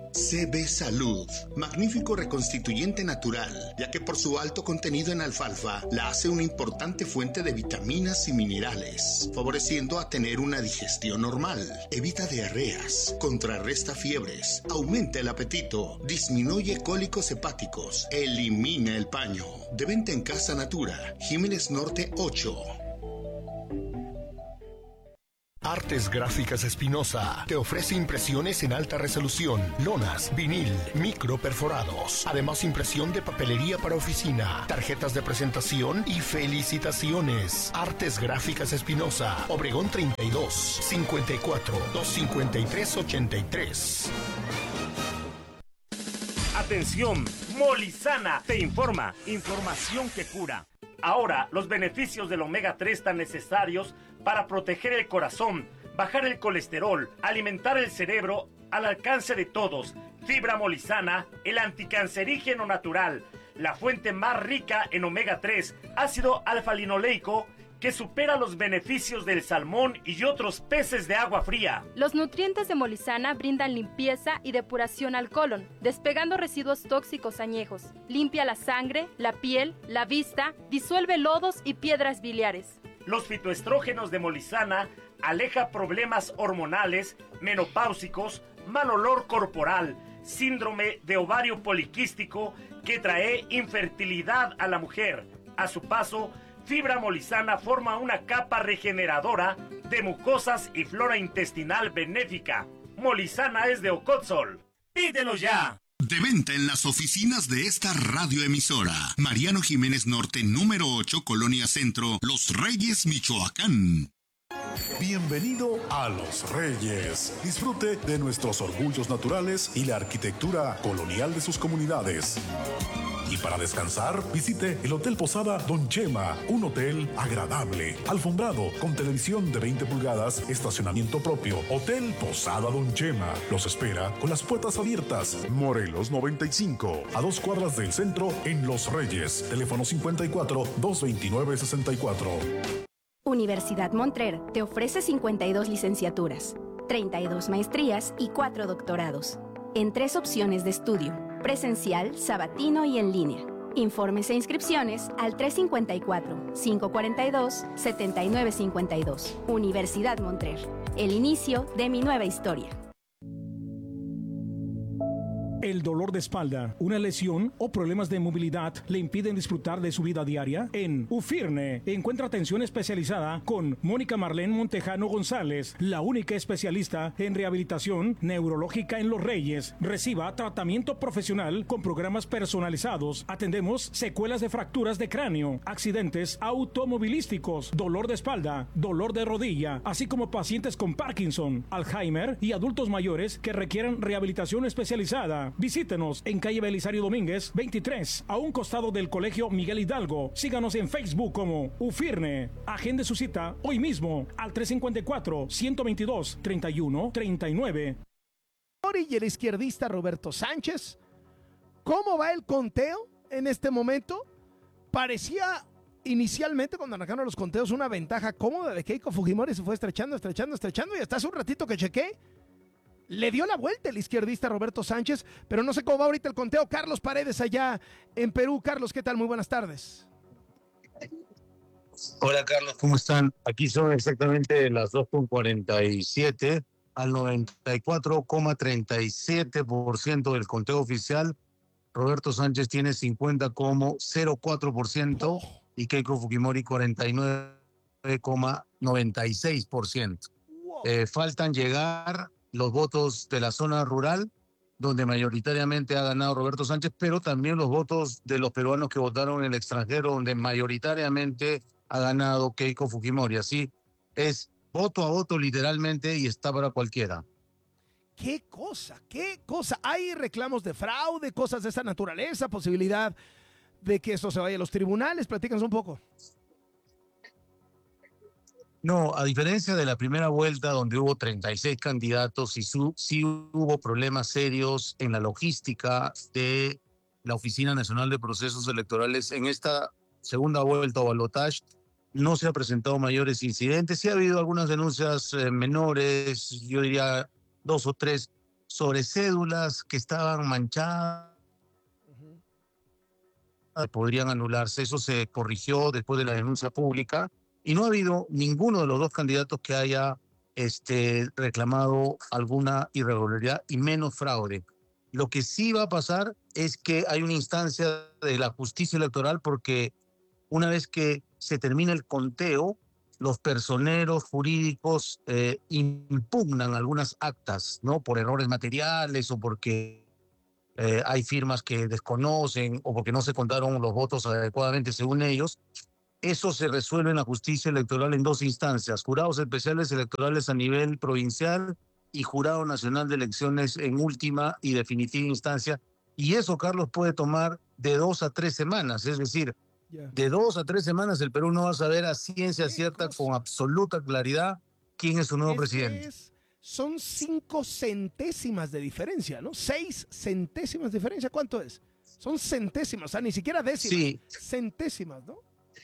CB Salud, magnífico reconstituyente natural, ya que por su alto contenido en alfalfa la hace una importante fuente de vitaminas y minerales, favoreciendo a tener una digestión normal, evita diarreas, contrarresta fiebres, aumenta el apetito, disminuye cólicos hepáticos, elimina el paño. De venta en Casa Natura, Jiménez Norte 8. Artes Gráficas Espinosa te ofrece impresiones en alta resolución, lonas, vinil, micro perforados. Además, impresión de papelería para oficina, tarjetas de presentación y felicitaciones. Artes Gráficas Espinosa, Obregón 32, 54 253 83. Atención, Molizana te informa. Información que cura. Ahora, los beneficios del omega 3 tan necesarios para proteger el corazón, bajar el colesterol, alimentar el cerebro, al alcance de todos. Fibra Molizana, el anticancerígeno natural, la fuente más rica en omega 3, ácido alfa-linoleico, que supera los beneficios del salmón y otros peces de agua fría. Los nutrientes de Molizana brindan limpieza y depuración al colon, despegando residuos tóxicos añejos. Limpia la sangre, la piel, la vista, disuelve lodos y piedras biliares. Los fitoestrógenos de Molizana aleja problemas hormonales, menopáusicos, mal olor corporal, síndrome de ovario poliquístico que trae infertilidad a la mujer. A su paso, Fibra Molizana forma una capa regeneradora de mucosas y flora intestinal benéfica. Molizana es de Ocotzol. ¡Pídelo ya! De venta en las oficinas de esta radioemisora. Mariano Jiménez Norte, número 8, Colonia Centro, Los Reyes, Michoacán. Bienvenido a Los Reyes. Disfrute de nuestros orgullos naturales y la arquitectura colonial de sus comunidades. Y para descansar, visite el Hotel Posada Don Chema, un hotel agradable, alfombrado, con televisión de 20 pulgadas, estacionamiento propio. Hotel Posada Don Chema los espera con las puertas abiertas. Morelos 95, a 2 cuadras del centro en Los Reyes. Teléfono 54-229-64. Universidad Montrer te ofrece 52 licenciaturas, 32 maestrías y 4 doctorados, en 3 opciones de estudio: presencial, sabatino y en línea. Informes e inscripciones al 354-542-7952. Universidad Montrer, el inicio de mi nueva historia. El dolor de espalda, una lesión o problemas de movilidad le impiden disfrutar de su vida diaria. En UFIRNE encuentra atención especializada con Mónica Marlene Montejano González, la única especialista en rehabilitación neurológica en Los Reyes. Reciba tratamiento profesional con programas personalizados. Atendemos secuelas de fracturas de cráneo, accidentes automovilísticos, dolor de espalda, dolor de rodilla, así como pacientes con Parkinson, Alzheimer y adultos mayores que requieren rehabilitación especializada. Visítenos en calle Belisario Domínguez 23, a un costado del Colegio Miguel Hidalgo. Síganos en Facebook como UFIRNE. Agende su cita hoy mismo al 354-122-3139. Y el izquierdista Roberto Sánchez. ¿Cómo va el conteo en este momento? Parecía inicialmente, cuando arrancaron los conteos, una ventaja cómoda de Keiko Fujimori. Se fue estrechando y hasta hace un ratito que chequé, le dio la vuelta el izquierdista Roberto Sánchez, pero no sé cómo va ahorita el conteo. Carlos Paredes allá en Perú. Carlos, ¿qué tal? Muy buenas tardes. Hola Carlos, ¿cómo están? Aquí son exactamente las 2:47 al 94,37% del conteo oficial. Roberto Sánchez tiene 50,04% y Keiko Fujimori 49,96%. Faltan llegar los votos de la zona rural, donde mayoritariamente ha ganado Roberto Sánchez, pero también los votos de los peruanos que votaron en el extranjero, donde mayoritariamente ha ganado Keiko Fujimori. Así es, voto a voto literalmente, y está para cualquiera. ¿Qué cosa? Hay reclamos de fraude, cosas de esa naturaleza, posibilidad de que esto se vaya a los tribunales. Platícanos un poco. No, a diferencia de la primera vuelta, donde hubo 36 candidatos y sí hubo problemas serios en la logística de la Oficina Nacional de Procesos Electorales, en esta segunda vuelta o balotaje no se han presentado mayores incidentes. Sí ha habido algunas denuncias menores, yo diría 2 o 3, sobre cédulas que estaban manchadas, podrían anularse. Eso se corrigió después de la denuncia pública y no ha habido ninguno de los dos candidatos que haya reclamado alguna irregularidad y menos fraude. Lo que sí va a pasar es que hay una instancia de la justicia electoral, porque una vez que se termina el conteo, los personeros jurídicos impugnan algunas actas, ¿no? Por errores materiales o porque hay firmas que desconocen o porque no se contaron los votos adecuadamente según ellos. Eso se resuelve en la justicia electoral en dos instancias: jurados especiales electorales a nivel provincial y Jurado Nacional de Elecciones en última y definitiva instancia. Y eso, Carlos, puede tomar de 2 a 3 semanas. Es decir, de 2 a 3 semanas el Perú no va a saber a ciencia cierta, con absoluta claridad, quién es su nuevo presidente. Son 5 centésimas de diferencia, ¿no? 6 centésimas de diferencia. ¿Cuánto es? Son centésimas, o sea, ni siquiera décimas. Sí. Centésimas, ¿no?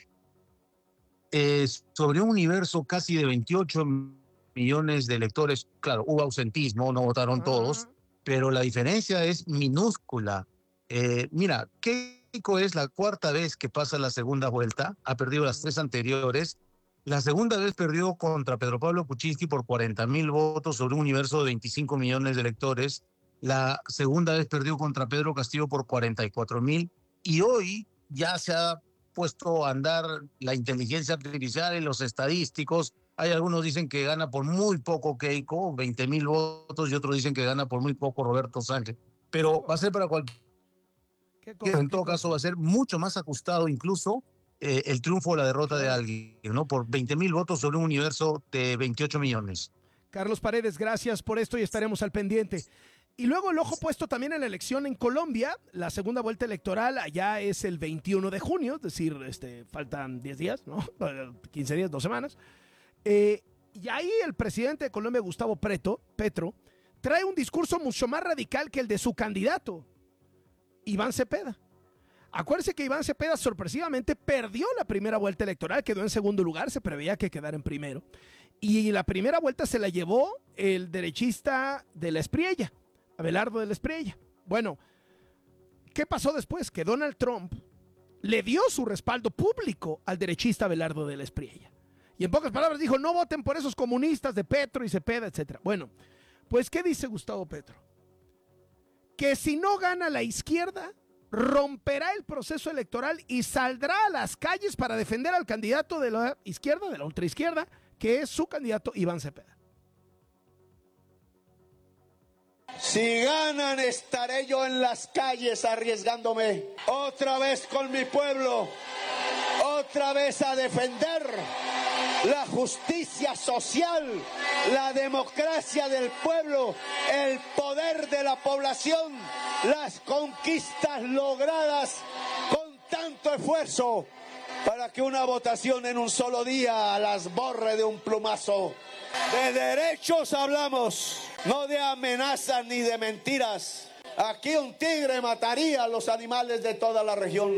Sobre un universo casi de 28 millones de electores, claro, hubo ausentismo, no votaron todos, pero la diferencia es minúscula. Mira, Keiko es la 4ª vez que pasa la segunda vuelta, ha perdido las 3 anteriores. La segunda vez perdió contra Pedro Pablo Kuczynski por 40.000 votos sobre un universo de 25 millones de electores. La segunda vez perdió contra Pedro Castillo por 44.000, y hoy ya se ha puesto a andar la inteligencia artificial y los estadísticos. Hay algunos dicen que gana por muy poco Keiko, 20.000 votos, y otros dicen que gana por muy poco Roberto Sánchez. Pero va a ser para cualquier... En todo caso va a ser mucho más ajustado incluso el triunfo o la derrota de alguien, ¿no? Por 20.000 votos sobre un universo de 28 millones. Carlos Paredes, gracias por esto y estaremos al pendiente. Y luego el ojo puesto también en la elección en Colombia. La segunda vuelta electoral allá es el 21 de junio, es decir, faltan 10 días, ¿no? 15 días, 2 semanas. Y ahí el presidente de Colombia, Gustavo Petro, trae un discurso mucho más radical que el de su candidato, Iván Cepeda. Acuérdense que Iván Cepeda sorpresivamente perdió la primera vuelta electoral, quedó en segundo lugar, se preveía que quedara en primero. Y la primera vuelta se la llevó el derechista de la Espriella, Abelardo de la Espriella. Bueno, ¿qué pasó después? Que Donald Trump le dio su respaldo público al derechista Abelardo de la Espriella. Y en pocas palabras dijo, no voten por esos comunistas de Petro y Cepeda, etc. Bueno, pues ¿qué dice Gustavo Petro? Que si no gana la izquierda, romperá el proceso electoral y saldrá a las calles para defender al candidato de la izquierda, de la ultraizquierda, que es su candidato Iván Cepeda. Si ganan, estaré yo en las calles arriesgándome otra vez con mi pueblo, otra vez a defender la justicia social, la democracia del pueblo, el poder de la población, las conquistas logradas con tanto esfuerzo para que una votación en un solo día las borre de un plumazo. De derechos hablamos, no de amenazas ni de mentiras. Aquí un tigre mataría a los animales de toda la región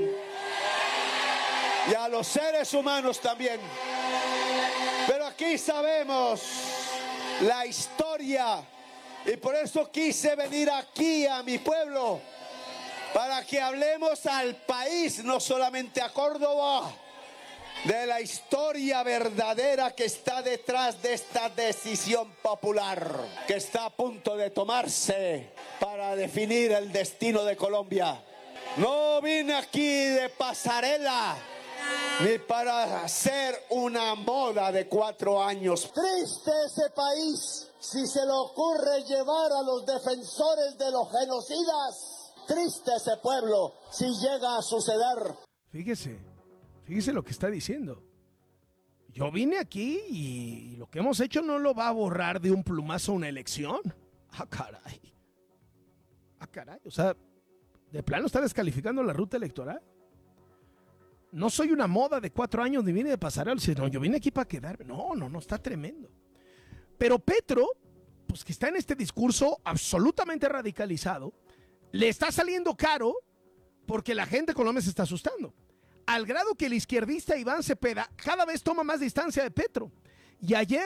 y a los seres humanos también. Pero aquí sabemos la historia y por eso quise venir aquí a mi pueblo, para que hablemos al país, no solamente a Córdoba, de la historia verdadera que está detrás de esta decisión popular que está a punto de tomarse para definir el destino de Colombia. No vine aquí de pasarela ni para hacer una moda de 4 años. Triste ese país si se le ocurre llevar a los defensores de los genocidas. Triste ese pueblo si llega a suceder. Fíjese lo que está diciendo. Yo vine aquí y lo que hemos hecho no lo va a borrar de un plumazo una elección. Ah, caray. O sea, ¿de plano está descalificando la ruta electoral? No soy una moda de 4 años ni vine de pasarela. No, yo vine aquí para quedarme. No, está tremendo. Pero Petro, pues que está en este discurso absolutamente radicalizado, le está saliendo caro porque la gente con Colombia se está asustando. Al grado que el izquierdista Iván Cepeda cada vez toma más distancia de Petro. Y ayer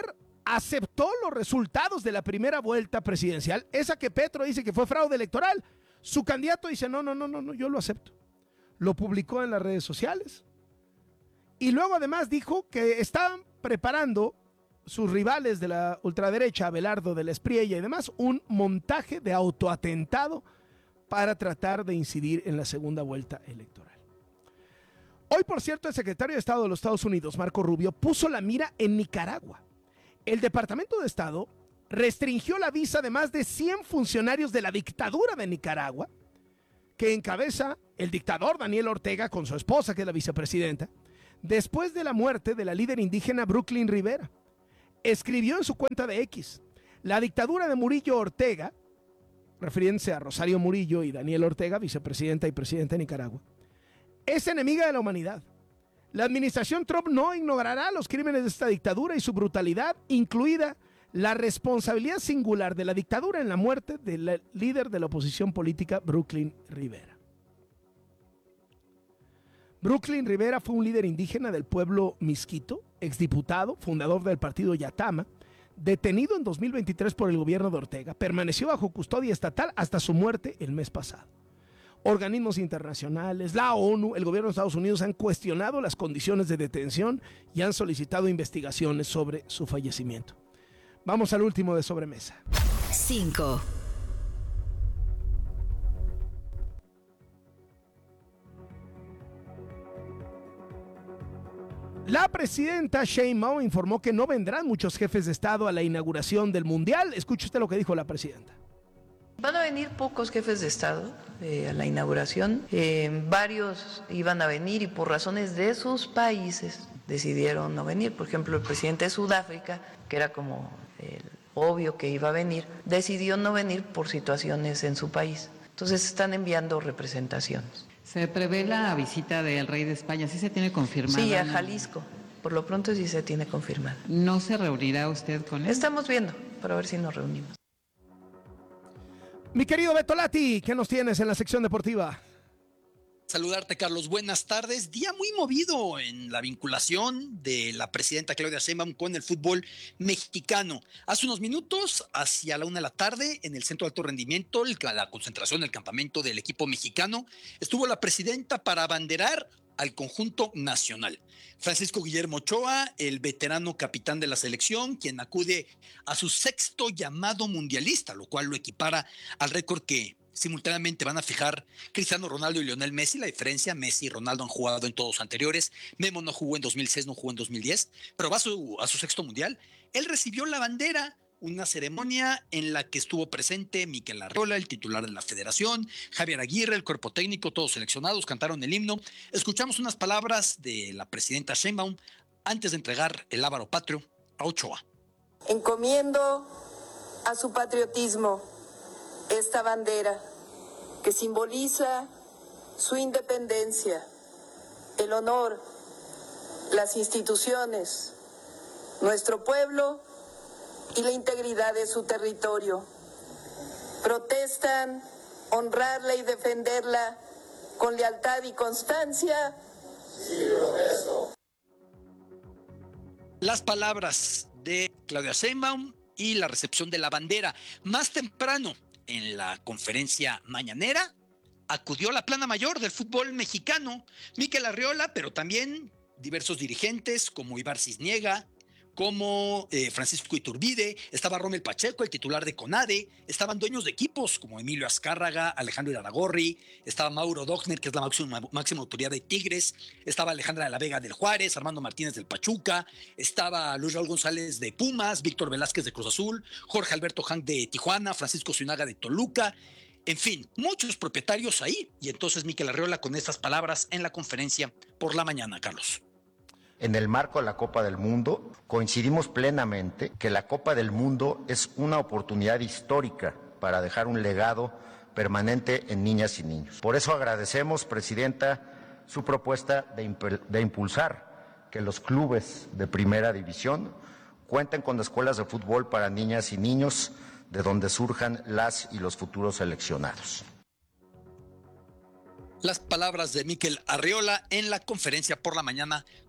aceptó los resultados de la primera vuelta presidencial, esa que Petro dice que fue fraude electoral. Su candidato dice, no, yo lo acepto. Lo publicó en las redes sociales. Y luego además dijo que estaban preparando sus rivales de la ultraderecha, Abelardo de la Espriella y demás, un montaje de autoatentado para tratar de incidir en la segunda vuelta electoral. Hoy, por cierto, el secretario de Estado de los Estados Unidos, Marco Rubio, puso la mira en Nicaragua. El Departamento de Estado restringió la visa de más de 100 funcionarios de la dictadura de Nicaragua, que encabeza el dictador Daniel Ortega con su esposa, que es la vicepresidenta, después de la muerte de la líder indígena Brooklyn Rivera. Escribió en su cuenta de X, la dictadura de Murillo Ortega, refiriéndose a Rosario Murillo y Daniel Ortega, vicepresidenta y presidenta de Nicaragua, es enemiga de la humanidad. La administración Trump no ignorará los crímenes de esta dictadura y su brutalidad, incluida la responsabilidad singular de la dictadura en la muerte del líder de la oposición política, Brooklyn Rivera. Brooklyn Rivera fue un líder indígena del pueblo Miskito, exdiputado, fundador del partido Yatama, detenido en 2023 por el gobierno de Ortega. Permaneció bajo custodia estatal hasta su muerte el mes pasado. Organismos internacionales, la ONU, el gobierno de Estados Unidos han cuestionado las condiciones de detención y han solicitado investigaciones sobre su fallecimiento. Vamos al último de sobremesa. 5. La presidenta Sheinbaum informó que no vendrán muchos jefes de Estado a la inauguración del Mundial. Escuche usted lo que dijo la presidenta. Van a venir pocos jefes de Estado a la inauguración. Varios iban a venir y por razones de sus países decidieron no venir. Por ejemplo, el presidente de Sudáfrica, que era como obvio que iba a venir, decidió no venir por situaciones en su país. Entonces están enviando representaciones. Se prevé la visita del rey de España, ¿sí se tiene confirmada? Sí, a Jalisco. Por lo pronto sí se tiene confirmada. ¿No se reunirá usted con él? Estamos viendo para ver si nos reunimos. Mi querido Beto Lati, ¿qué nos tienes en la sección deportiva? Saludarte, Carlos. Buenas tardes. Día muy movido en la vinculación de la presidenta Claudia Sheinbaum con el fútbol mexicano. Hace unos minutos, hacia la 1:00 p.m, en el Centro de Alto Rendimiento, la concentración, el campamento del equipo mexicano, estuvo la presidenta para abanderar al conjunto nacional. Francisco Guillermo Ochoa, el veterano capitán de la selección, quien acude a su 6º llamado mundialista, lo cual lo equipara al récord que simultáneamente van a fijar Cristiano Ronaldo y Lionel Messi. La diferencia, Messi y Ronaldo han jugado en todos anteriores. Memo no jugó en 2006, no jugó en 2010, pero va a su 6º mundial. Él recibió la bandera, una ceremonia en la que estuvo presente Mikel Arriola, el titular de la federación, Javier Aguirre, el cuerpo técnico, todos seleccionados, cantaron el himno. Escuchamos unas palabras de la presidenta Sheinbaum antes de entregar el lábaro patrio a Ochoa. Encomiendo a su patriotismo esta bandera que simboliza su independencia, el honor, las instituciones, nuestro pueblo y la integridad de su territorio. Protestan honrarla y defenderla con lealtad y constancia. Sí, protesto. Las palabras de Claudia Sheinbaum y la recepción de la bandera. Más temprano, en la conferencia mañanera, acudió la plana mayor del fútbol mexicano, Mikel Arriola, pero también diversos dirigentes como Ibar Cisniega, como Francisco Iturbide, estaba Rommel Pacheco, el titular de CONADE, estaban dueños de equipos como Emilio Azcárraga, Alejandro Iraragorri, estaba Mauro Dochner, que es la máxima autoridad de Tigres, estaba Alejandra de la Vega del Juárez, Armando Martínez del Pachuca, estaba Luis Raúl González de Pumas, Víctor Velázquez de Cruz Azul, Jorge Alberto Hank de Tijuana, Francisco Zuniaga de Toluca, en fin, muchos propietarios ahí. Y entonces Mikel Arriola con estas palabras en la conferencia por la mañana, Carlos. En el marco de la Copa del Mundo, coincidimos plenamente que la Copa del Mundo es una oportunidad histórica para dejar un legado permanente en niñas y niños. Por eso agradecemos, Presidenta, su propuesta de impulsar que los clubes de primera división cuenten con escuelas de fútbol para niñas y niños de donde surjan las y los futuros seleccionados. Las palabras de Mikel Arriola en la conferencia por la mañana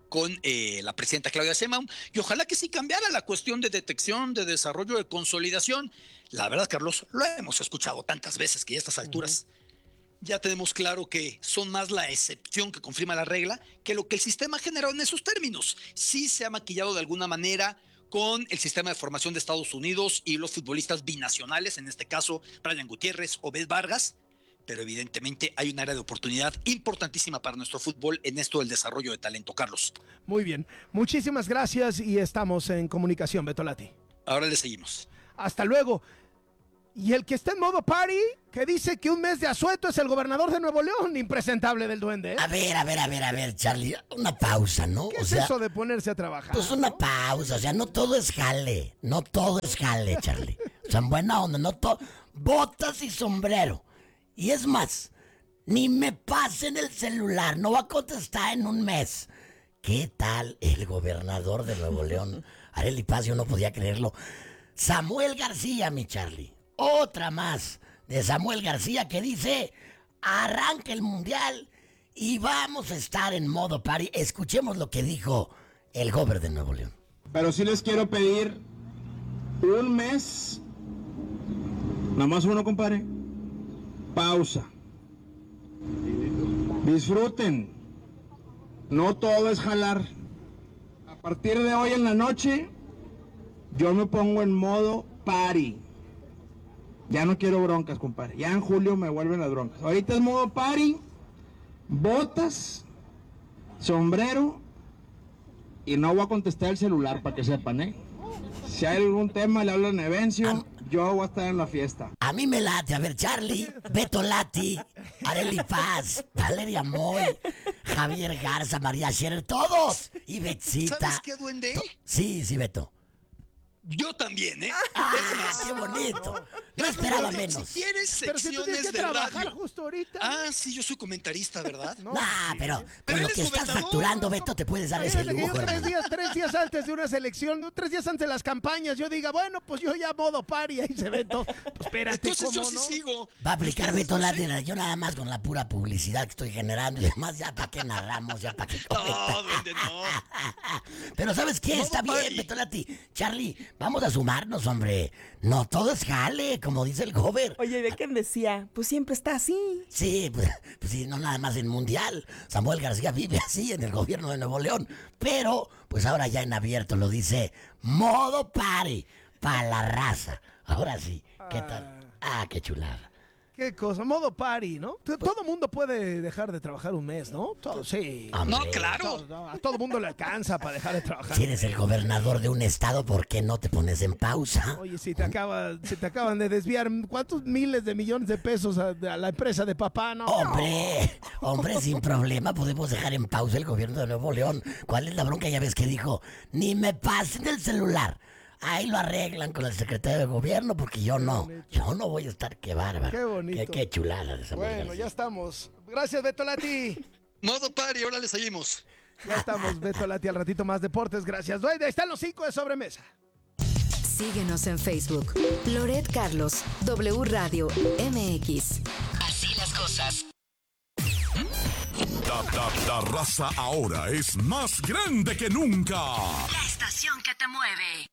con la presidenta Claudia Sheinbaum, y ojalá que sí cambiara la cuestión de detección, de desarrollo, de consolidación. La verdad, Carlos, lo hemos escuchado tantas veces que a estas alturas ya tenemos claro que son más la excepción que confirma la regla que lo que el sistema ha generado en esos términos. Sí se ha maquillado de alguna manera con el sistema de formación de Estados Unidos y los futbolistas binacionales, en este caso Brian Gutiérrez, Obed Vargas, pero evidentemente hay un área de oportunidad importantísima para nuestro fútbol en esto del desarrollo de talento, Carlos. Muy bien, muchísimas gracias y estamos en comunicación, Beto Lati. Ahora le seguimos. Hasta luego. Y el que está en modo party, que dice que un mes de asueto es el gobernador de Nuevo León, impresentable del duende, ¿eh? A ver, Charlie, una pausa, ¿no? ¿Qué es eso de ponerse a trabajar? Pues una pausa, o sea, no todo es jale, Charlie. O sea, en buena onda, no todo, botas y sombrero. Y es más, ni me pasen el celular, no va a contestar en un mes. ¿Qué tal el gobernador de Nuevo León? Arely Paz, yo no podía creerlo. Samuel García, mi Charlie. Otra más de Samuel García que dice, arranca el mundial y vamos a estar en modo party. Escuchemos lo que dijo el gobernador de Nuevo León. Pero sí les quiero pedir un mes, nada más uno, compadre. Pausa. Disfruten. No todo es jalar. A partir de hoy en la noche, yo me pongo en modo party. Ya no quiero broncas, compadre. Ya en julio me vuelven las broncas. Ahorita es modo party, botas, sombrero, y no voy a contestar el celular para que sepan, ¿eh? Si hay algún tema, le hablan a Evencio, yo voy a estar en la fiesta. A mí me late, a ver, Charlie, Beto Lati, Arely Paz, Valeria Moy, Javier Garza, María Scherer, todos, y Betsita. ¿Sabes qué, duende? Sí, Beto. Yo también, ¿eh? ¡Qué bonito! No esperaba menos. Si quieres secciones pero si tú tienes que de trabajar radio. justo ahorita. Ah, sí, yo soy comentarista, ¿verdad? Pero con lo que estás facturando, Beto, te puedes dar ese Fíjate que lujo. yo tres días antes de una selección, 3 días antes de las campañas, yo diga, bueno, pues yo ya modo party, ahí se ve todo. Pues espérate, entonces ¿cómo yo sí no? sigo. Va a aplicar Beto Lati, yo nada más con la pura publicidad que estoy generando y además ya para qué narramos, ya para qué No, duende, no. Pero ¿sabes qué? Está bien, Beto Lati. Charlie, vamos a sumarnos, hombre. No todo es jale, como dice el gober. Oye, ¿de qué decía? Pues siempre está así. Sí, pues sí, no nada más en mundial. Samuel García vive así en el gobierno de Nuevo León. Pero, pues ahora ya en abierto lo dice modo party para la raza. Ahora sí, ¿qué tal? Qué chulada. Qué cosa, modo party, ¿no? Todo mundo puede dejar de trabajar un mes, ¿no? Todo, sí. Hombre. No, claro. A todo mundo le alcanza para dejar de trabajar. Si eres el gobernador de un estado, ¿por qué no te pones en pausa? Oye, si te acaban de desviar ¿cuántos miles de millones de pesos a la empresa de papá, no? Hombre, sin problema podemos dejar en pausa el gobierno de Nuevo León. ¿Cuál es la bronca? Ya ves que dijo, ni me pasen el celular. Ahí lo arreglan con el secretario de gobierno porque yo no voy a estar, qué bárbaro. Qué bonito. Qué chulada de Samuel Bueno, García. ya estamos. Gracias, Beto Lati. Modo party, ahora le seguimos. Ya estamos, Beto Lati, al ratito más deportes, gracias. Ahí están los 5 de sobremesa. Síguenos en Facebook. Loret Carlos, W Radio MX. Así las cosas. La raza ahora es más grande que nunca. La estación que te mueve.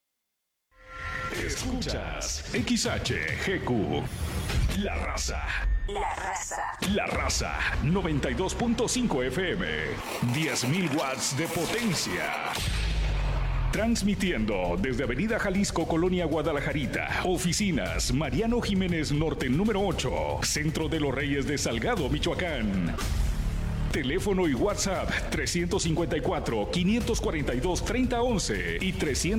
Escuchas XHGQ. La raza. La raza. La raza 92.5 FM. 10.000 watts de potencia. Transmitiendo desde Avenida Jalisco, Colonia Guadalajarita. Oficinas Mariano Jiménez Norte número 8. Centro de los Reyes de Salgado, Michoacán. Teléfono y WhatsApp 354-542-3011 y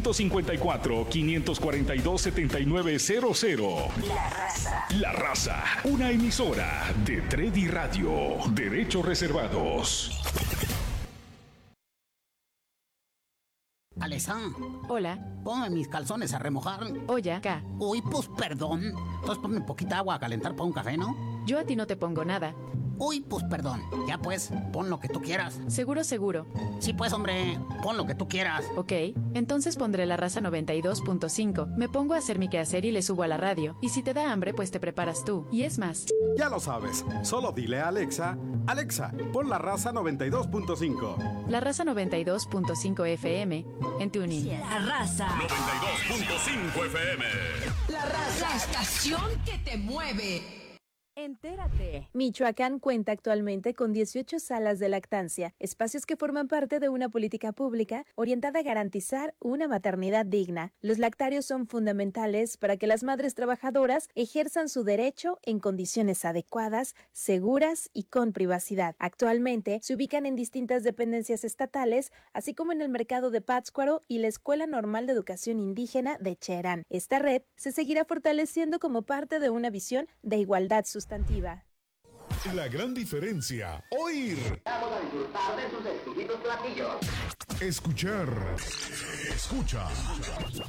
354-542-7900. La raza. La raza, una emisora de Tredi Radio. Derechos reservados. Alessandra. Hola. Ponme mis calzones a remojar. Oye, acá. Uy, pues perdón. Entonces ponme poquita agua a calentar para un café, ¿no? Yo a ti no te pongo nada. Uy, pues perdón. Ya pues, pon lo que tú quieras. Seguro. Sí, pues, hombre, pon lo que tú quieras. Ok, entonces pondré La Raza 92.5. Me pongo a hacer mi quehacer y le subo a la radio. Y si te da hambre, pues te preparas tú. Y es más. Ya lo sabes. Solo dile a Alexa, Alexa, pon La Raza 92.5. La Raza 92.5 FM en TuneIn. La Raza 92.5 FM. La Raza, la estación que te mueve. Entérate. Michoacán cuenta actualmente con 18 salas de lactancia, espacios que forman parte de una política pública orientada a garantizar una maternidad digna. Los lactarios son fundamentales para que las madres trabajadoras ejerzan su derecho en condiciones adecuadas, seguras y con privacidad. Actualmente se ubican en distintas dependencias estatales, así como en el mercado de Pátzcuaro y la Escuela Normal de Educación Indígena de Cherán. Esta red se seguirá fortaleciendo como parte de una visión de igualdad sustantiva. La gran diferencia. Oír. Vamos a disfrutar de sus exquisitos platillos. Escuchar. Escucha.